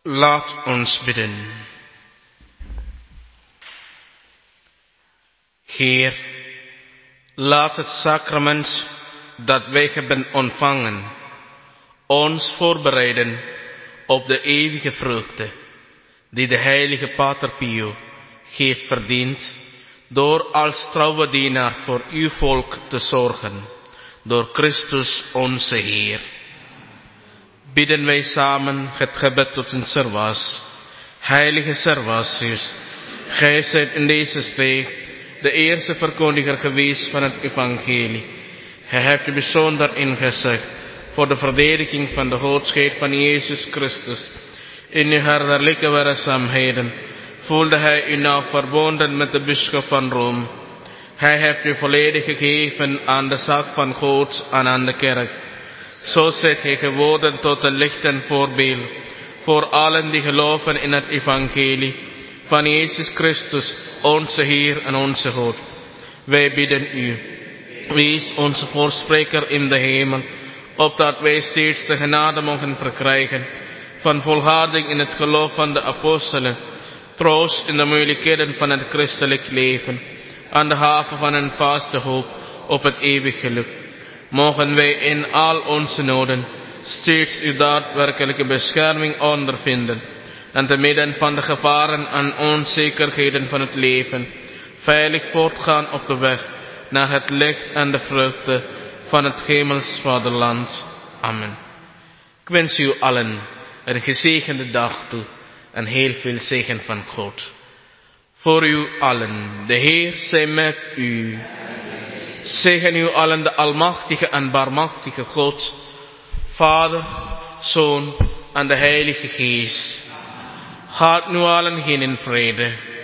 Laat ons bidden. Heer, laat het sacrament dat wij hebben ontvangen ons voorbereiden op de eeuwige vreugde die de heilige Pater Pio heeft verdiend door als trouwe dienaar voor uw volk te zorgen, door Christus onze Heer. Bidden wij samen het gebed tot een Servaas. Heilige Servatius, gij zijt in deze streek de eerste verkondiger geweest van het evangelie. Gij hebt u bijzonder ingezet voor de verdediging van de goedheid van Jezus Christus. In uw herderlijke werkzaamheden voelde hij u nauw verbonden met de bisschop van Rome. Hij heeft u volledig gegeven aan de zaak van God en aan de kerk. Zo zijt gij geworden tot een licht en voorbeeld voor allen die geloven in het evangelie van Jezus Christus, onze Heer en onze God. Wij bidden u, wees onze voorspreker in de hemel, opdat wij steeds de genade mogen verkrijgen van volharding in het geloof van de apostelen, troost in de moeilijkheden van het christelijk leven, aan de haven van een vaste hoop op het eeuwig geluk. Mogen wij in al onze noden steeds uw daadwerkelijke bescherming ondervinden en te midden van de gevaren en onzekerheden van het leven veilig voortgaan op de weg naar het licht en de vreugde van het hemels vaderland. Amen. Ik wens u allen een gezegende dag toe en heel veel zegen van God. Voor u allen, de Heer zij met u. Zegen u allen de almachtige en barmachtige God, Vader, Zoon en de Heilige Geest. Gaat nu allen heen in vrede.